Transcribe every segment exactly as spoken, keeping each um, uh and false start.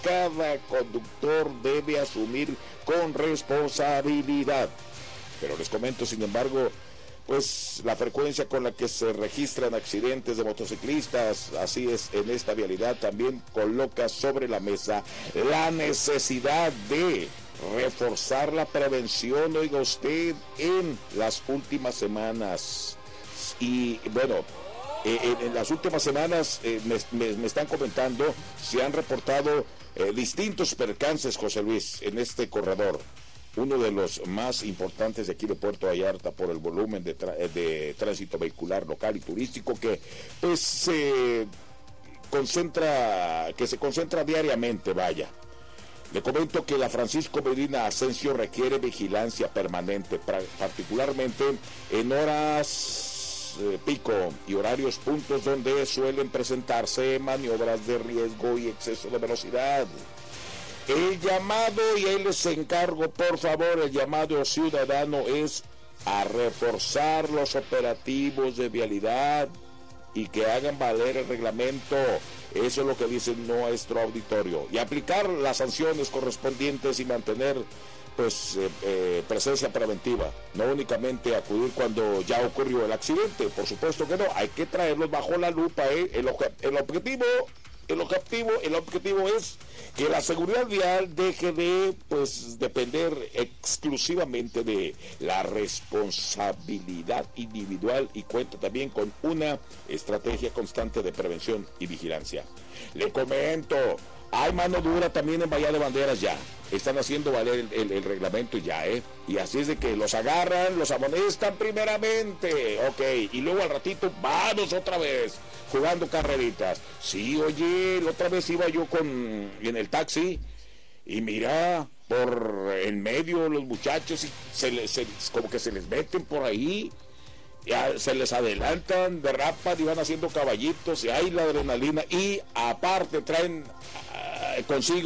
cada conductor debe asumir con responsabilidad. Pero les comento, sin embargo, pues la frecuencia con la que se registran accidentes de motociclistas, así es, en esta vialidad también coloca sobre la mesa la necesidad de reforzar la prevención, oiga usted, en las últimas semanas. Y bueno, eh, en, en las últimas semanas eh, me, me, me están comentando, se han reportado eh, distintos percances, José Luis, en este corredor. Uno de los más importantes de aquí de Puerto Vallarta por el volumen de, de tránsito vehicular local y turístico que pues se concentra, que se concentra diariamente, vaya. Le comento que la Francisco Medina Asensio requiere vigilancia permanente, particularmente en horas eh, pico y horarios puntos donde suelen presentarse maniobras de riesgo y exceso de velocidad. El llamado, y ahí les encargo por favor, el llamado ciudadano es a reforzar los operativos de vialidad y que hagan valer el reglamento. Eso es lo que dice nuestro auditorio, y aplicar las sanciones correspondientes y mantener pues eh, eh, presencia preventiva, no únicamente acudir cuando ya ocurrió el accidente. Por supuesto que no, hay que traerlos bajo la lupa. ¿eh? el, el objetivo El objetivo, el objetivo es que la seguridad vial deje de pues depender exclusivamente de la responsabilidad individual y cuenta también con una estrategia constante de prevención y vigilancia. Le comento, hay mano dura también en Bahía de Banderas ya. Están haciendo valer el, el, el reglamento ya, ¿eh? Y así es de que los agarran, los amonestan primeramente, ok, y luego al ratito, vamos otra vez, jugando carreritas. Sí, oye, la otra vez iba yo con en el taxi, y mira, por en medio los muchachos, y se, se, como que se les meten por ahí, ya se les adelantan, derrapan y van haciendo caballitos, y hay la adrenalina, y aparte traen consigo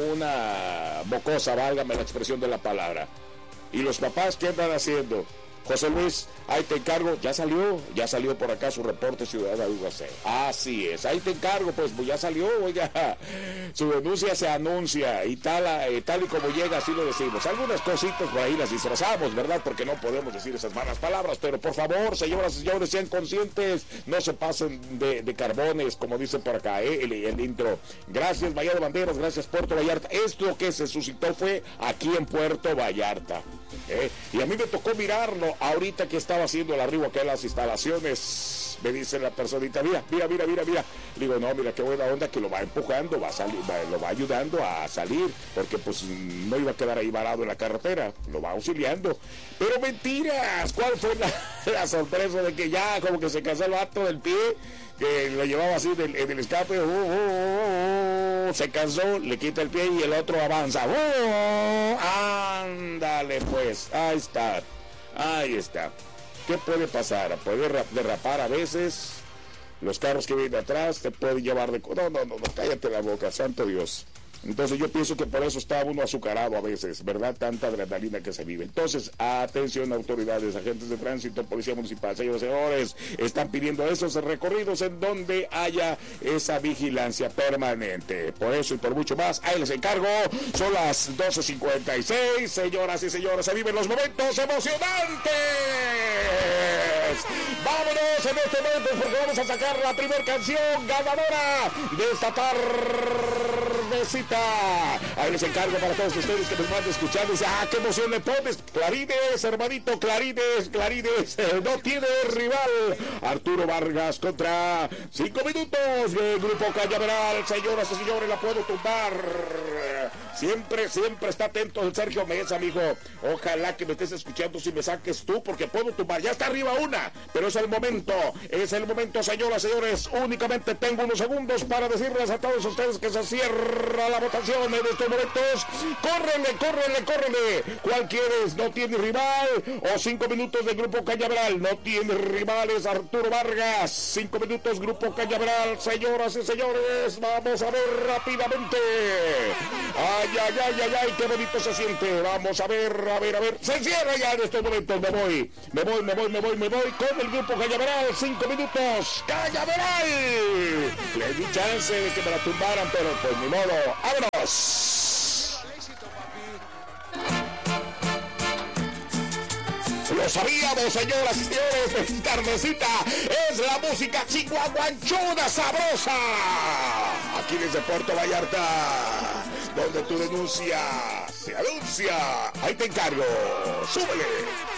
una bocosa, válgame la expresión de la palabra. Y los papás, ¿qué andan haciendo? José Luis, ahí te encargo, ya salió, ya salió por acá su reporte ciudadano U C. Así es, ahí te encargo, pues, pues ya salió, oiga, su denuncia se anuncia, y tal, eh, tal y como llega, así lo decimos. Algunas cositas por ahí las disfrazamos, ¿verdad? Porque no podemos decir esas malas palabras, pero por favor, señoras y señores, sean conscientes, no se pasen de, de carbones, como dicen por acá, ¿eh? el, el intro. Gracias, Bahía de Banderas, gracias, Puerto Vallarta. Esto que se suscitó fue aquí en Puerto Vallarta. ¿Eh? Y a mí me tocó mirarlo ahorita que estaba haciendo el arribo acá en las instalaciones. Me dice la personita, mira, mira, mira, mira, mira. Digo, no, mira qué buena onda, que lo va empujando, va a salir, va, lo va ayudando a salir, porque pues no iba a quedar ahí varado en la carretera, lo va auxiliando. Pero mentiras, ¿cuál fue la, la sorpresa de que ya como que se cansó el vato del pie, que lo llevaba así en, en el escape, uh, uh, uh, uh, se cansó, le quita el pie y el otro avanza. Uh, ándale pues, ahí está, ahí está. ¿Qué puede pasar? Puede derrapar a veces, los carros que vienen atrás te pueden llevar de... No, no, no, no, cállate la boca, santo Dios. Entonces yo pienso que por eso está uno azucarado a veces, ¿verdad? Tanta adrenalina que se vive. Entonces, atención autoridades, agentes de tránsito, policía municipal, señores y señores, están pidiendo esos recorridos en donde haya esa vigilancia permanente. Por eso y por mucho más, ahí les encargo, son las doce cincuenta y seis, señoras y señores, se viven los momentos emocionantes. Vámonos en este momento porque vamos a sacar la primera canción ganadora de esta tardecita. Ahí les encargo para todos ustedes que nos van a escuchar. Dice, ah, qué emoción le pones. Clarines, hermanito, Clarines, Clarines. No tiene rival. Arturo Vargas contra cinco minutos de Grupo Cañaveral. Señoras y señores, la puedo tumbar. Siempre, siempre está atento el Sergio Mesa, amigo. Ojalá que me estés escuchando si me saques tú, porque puedo tumbar. Ya está arriba una, pero es el momento. Es el momento, señoras y señores. Únicamente tengo unos segundos para decirles a todos ustedes que se cierra la votación en estos momentos. Córrele, córrele, córrele. ¿Cuál quieres? ¿No tiene rival? O cinco minutos de Grupo Cañaveral. No tiene rivales, Arturo Vargas. Cinco minutos, Grupo Cañaveral. Señoras y señores, vamos a ver rápidamente. Ay, ay, ay, ay, ay, qué bonito se siente. Vamos a ver, a ver, a ver. Se cierra ya en estos momentos. Me voy, me voy, me voy, me voy, me voy con el grupo Cañaveral. Cinco minutos. Cañaveral. Le di chance de que me la tumbaran, pero pues ni modo. ¡Vámonos! Lo sabíamos, señoras y señores, tardecita es la música chihuahuanchuda sabrosa. Aquí desde Puerto Vallarta, donde tu denuncia se anuncia. Ahí te encargo. Súbele.